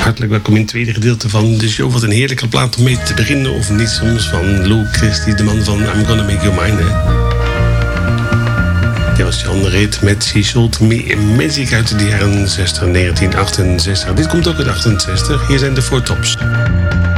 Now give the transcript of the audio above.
Hartelijk welkom in het tweede gedeelte van de show. Wat een heerlijke plaat om mee te beginnen, of niet soms, van Lou Christie, de man van I'm Gonna Make You Mine. Dit was Jan Reed met She Sold Me Magic uit de jaren 60, 1968. Dit komt ook uit 68. Hier zijn de Four Tops.